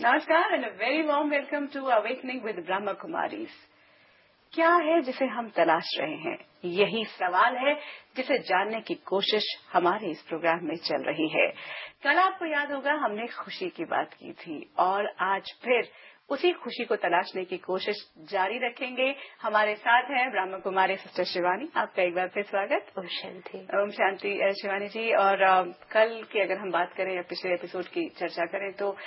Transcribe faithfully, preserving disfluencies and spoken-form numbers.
नमस्कार and a very warm welcome to awakening with Brahma Kumaris. क्या है जिसे हम तलाश रहे हैं? यही सवाल है जिसे जानने की कोशिश हमारे इस प्रोग्राम में चल रही है। कल आपको याद होगा हमने खुशी की बात की थी और आज फिर उसी खुशी को तलाशने की कोशिश जारी रखेंगे। हमारे साथ हैं ब्रह्मा कुमारी सिस्टर शिवानी। आपका एक बार फिर स्वागत। ओम शांति। ओम शांति शिवानी जी। और आ, कल की अगर हम बात करें या पिछले एपिसोड की चर्चा करें तो